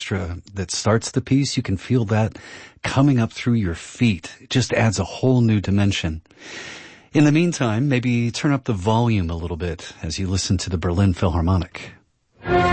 orchestra that starts the piece, you can feel that coming up through your feet. It just adds a whole new dimension. In the meantime, maybe turn up the volume a little bit as you listen to the Berlin Philharmonic.